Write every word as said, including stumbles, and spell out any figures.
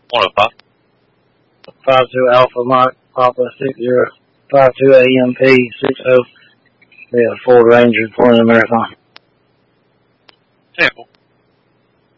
one oh five. five two Alpha Mike, Papa six zero five two A M P six zero. We have Ford Ranger for the marathon. Sample.